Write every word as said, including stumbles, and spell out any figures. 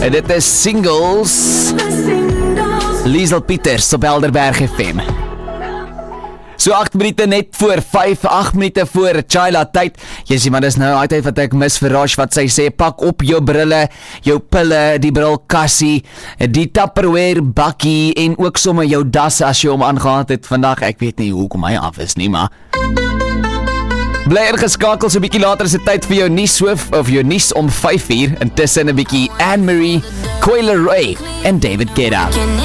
En dit is Singles. Liesel Pieters op Helderberg F M. So agt minute net voor vyf, agt minute voor Chila tyd. Jy sien maar dis nou altyd wat ek mis vir Rosh wat sy sê, pak op jou brille, jou pille, die brilkassie, die Tupperware bakkie en ook sommer jou das as jy hom aangehad het vandag. Ek weet nie hoekom hy af is nie, maar bly ingeskakel, so 'n bietjie later is dit tyd vir jou nuus hoof of jou nuus om vyf uur. Intussen 'n bietjie Anne Marie, Coi Leray en David Guetta.